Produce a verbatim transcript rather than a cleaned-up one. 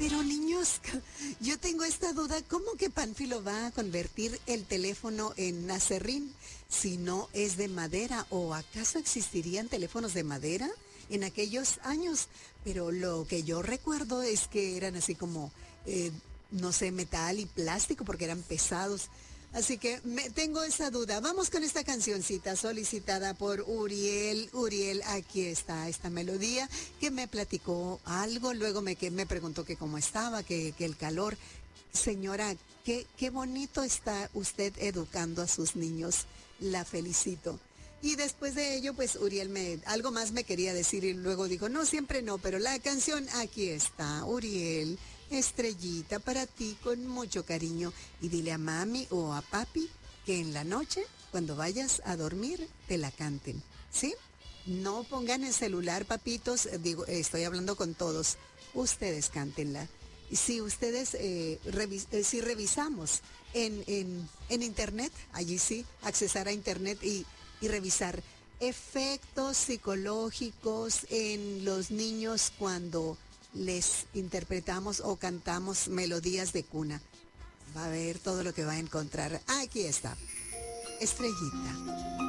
Pero niños, yo tengo esta duda, ¿cómo que Pánfilo va a convertir el teléfono en acerrín si no es de madera? ¿O acaso existirían teléfonos de madera en aquellos años? Pero lo que yo recuerdo es que eran así como, eh, no sé, metal y plástico porque eran pesados. Así que me, tengo esa duda. Vamos con esta cancioncita solicitada por Uriel. Uriel, aquí está esta melodía que me platicó algo, luego me, que me preguntó que cómo estaba, que, que el calor. Señora, qué, qué bonito está usted educando a sus niños. La felicito. Y después de ello, pues Uriel me, algo más me quería decir y luego dijo, no, siempre no, pero la canción aquí está, Uriel. Estrellita para ti con mucho cariño y dile a mami o a papi que en la noche cuando vayas a dormir te la canten, ¿sí? No pongan el celular, papitos, digo, estoy hablando con todos, ustedes cántenla. Si ustedes, eh, revis eh, si revisamos en, en, en internet, allí sí, accesar a internet y, y revisar efectos psicológicos en los niños cuando les interpretamos o cantamos melodías de cuna. Va a ver todo lo que va a encontrar. Aquí está, Estrellita.